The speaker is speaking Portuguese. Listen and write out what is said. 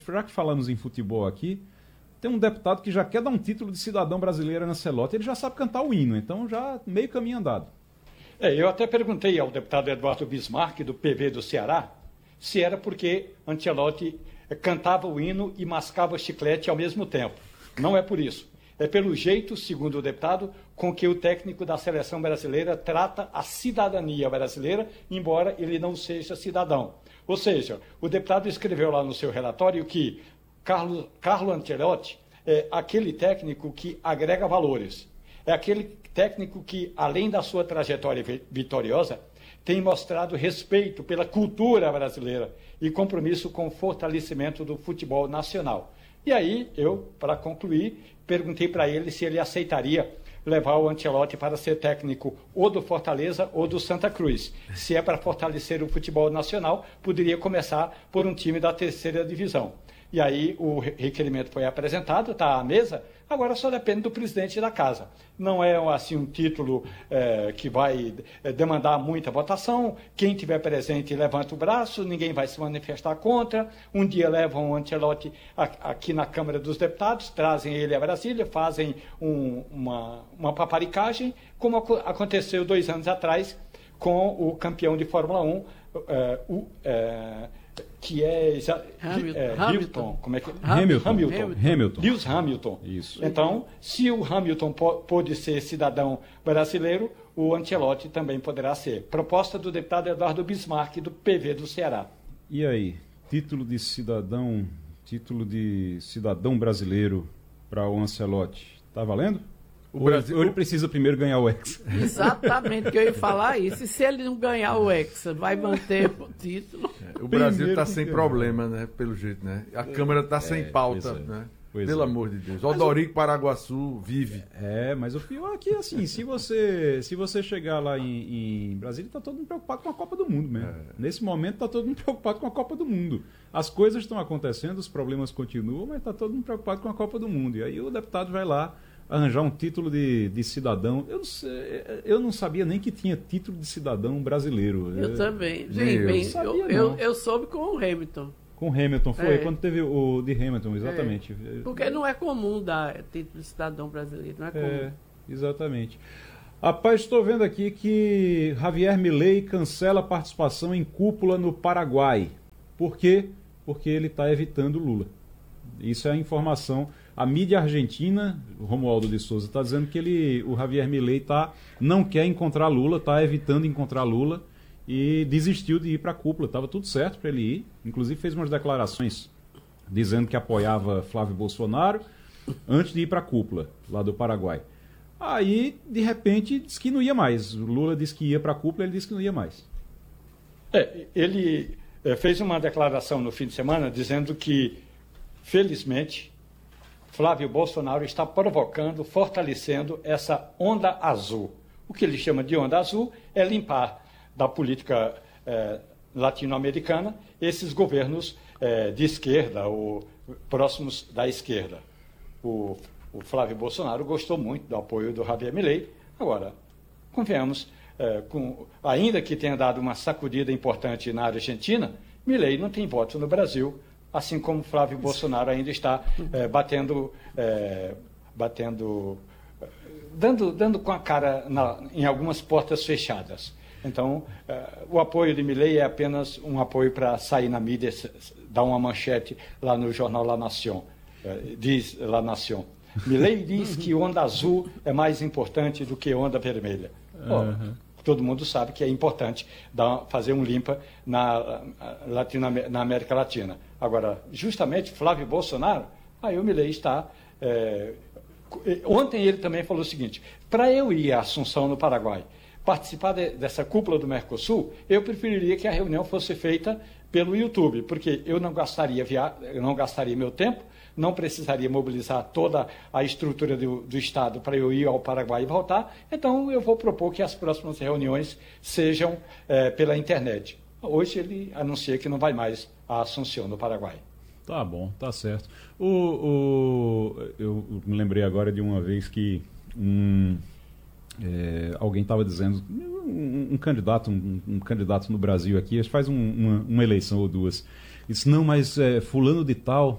Já que falamos em futebol aqui, tem um deputado que já quer dar um título de cidadão brasileiro na Ancelotti, ele já sabe cantar o hino, então já meio caminho andado. Eu até perguntei ao deputado Eduardo Bismarck, do PV do Ceará, se era porque Ancelotti cantava o hino e mascava chiclete ao mesmo tempo. Não é por isso. É pelo jeito, segundo o deputado, com que o técnico da seleção brasileira trata a cidadania brasileira, embora ele não seja cidadão. Ou seja, o deputado escreveu lá no seu relatório que Carlo Ancelotti é aquele técnico que agrega valores. É aquele técnico que, além da sua trajetória vitoriosa, tem mostrado respeito pela cultura brasileira e compromisso com o fortalecimento do futebol nacional. E aí, eu, para concluir, perguntei para ele se ele aceitaria levar o Ancelotti para ser técnico ou do Fortaleza ou do Santa Cruz. Se é para fortalecer o futebol nacional, poderia começar por um time da terceira divisão. E aí o requerimento foi apresentado, está à mesa, agora só depende do presidente da casa. Não é assim um título que vai demandar muita votação, quem tiver presente levanta o braço, ninguém vai se manifestar contra. Um dia levam o Ancelotti aqui na Câmara dos Deputados, trazem ele a Brasília, fazem uma paparicagem, como aconteceu 2 anos atrás com o campeão de Fórmula 1, que é Hamilton. Como é que Hamilton. Lewis Hamilton. Isso. Então, se o Hamilton pôde ser cidadão brasileiro, o Ancelotti também poderá ser. Proposta do deputado Eduardo Bismarck, do PV do Ceará. E aí, título de cidadão brasileiro para o Ancelotti, tá valendo? Ou ele precisa primeiro ganhar o Hexa? Exatamente, que eu ia falar isso. E se ele não ganhar o Hexa, vai manter o título? O Brasil está sem problema, né? Pelo jeito, né? A Câmara está sem pauta, né? Pelo amor de Deus. Odorico Paraguaçu vive. Mas o pior é que, assim, se você chegar lá em Brasília, está todo mundo preocupado com a Copa do Mundo mesmo. Nesse momento, está todo mundo preocupado com a Copa do Mundo. As coisas estão acontecendo, os problemas continuam, mas está todo mundo preocupado com a Copa do Mundo. E aí o deputado vai lá arranjar um título de cidadão. Eu não sabia nem que tinha título de cidadão brasileiro. Eu também. Eu soube com o Hamilton. Com o Hamilton, foi quando teve o de Hamilton, exatamente. Porque não é comum dar título de cidadão brasileiro, não é comum. Exatamente. Rapaz, estou vendo aqui que Javier Milei cancela a participação em cúpula no Paraguai. Por quê? Porque ele está evitando Lula. Isso é a informação. A mídia argentina, Romualdo de Souza, está dizendo que o Javier Milei não quer encontrar Lula, está evitando encontrar Lula e desistiu de ir para a cúpula. Estava tudo certo para ele ir. Inclusive fez umas declarações dizendo que apoiava Flávio Bolsonaro antes de ir para a cúpula lá do Paraguai. Aí, de repente, disse que não ia mais. O Lula disse que ia para a cúpula, ele disse que não ia mais. Ele fez uma declaração no fim de semana dizendo que, felizmente, Flávio Bolsonaro está provocando, fortalecendo essa onda azul. O que ele chama de onda azul é limpar da política latino-americana esses governos de esquerda ou próximos da esquerda. O Flávio Bolsonaro gostou muito do apoio do Javier Milei. Agora, convenhamos, ainda que tenha dado uma sacudida importante na Argentina, Milei não tem voto no Brasil, assim como Flávio Bolsonaro ainda está dando com a cara em algumas portas fechadas. Então, o apoio de Milei é apenas um apoio para sair na mídia, dar uma manchete lá no jornal La Nación. Diz La Nación. Milei diz que onda azul é mais importante do que onda vermelha. Todo mundo sabe que é importante fazer um limpa na América Latina. Agora, justamente Flávio Bolsonaro, aí o Milei está... Ontem ele também falou o seguinte: para eu ir à Assunção, no Paraguai, participar dessa cúpula do Mercosul, eu preferiria que a reunião fosse feita pelo YouTube, porque eu não gastaria meu tempo, não precisaria mobilizar toda a estrutura do Estado para eu ir ao Paraguai e voltar. Então, eu vou propor que as próximas reuniões sejam pela internet. Hoje ele anuncia que não vai mais a Assunção, no Paraguai. Tá bom, tá certo. Eu me lembrei agora de uma vez que alguém estava dizendo, um candidato no Brasil aqui, faz uma eleição ou duas, disse, não, mas fulano de tal